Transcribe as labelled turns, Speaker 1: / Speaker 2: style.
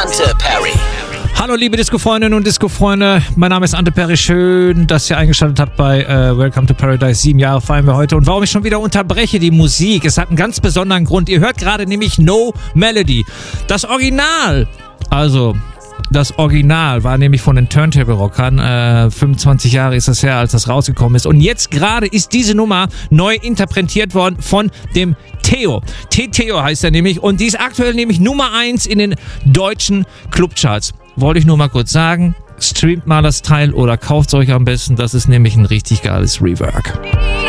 Speaker 1: Ante Perry.
Speaker 2: Hallo liebe Disco-Freundinnen und Disco-Freunde, mein Name ist Ante Perry, schön, dass ihr eingeschaltet habt bei Welcome to Paradise, 7 Jahre feiern wir heute. Und warum ich schon wieder unterbreche die Musik, es hat einen ganz besonderen Grund, ihr hört gerade nämlich No Melody, das Original, das Original war nämlich von den Turntable Rockern, 25 Jahre ist das her, als das rausgekommen ist. Und jetzt gerade ist diese Nummer neu interpretiert worden von dem Theo. Theo heißt er nämlich und die ist aktuell nämlich Nummer 1 in den deutschen Clubcharts. Wollte ich nur mal kurz sagen, streamt mal das Teil oder kauft es euch am besten, das ist nämlich ein richtig geiles Rework.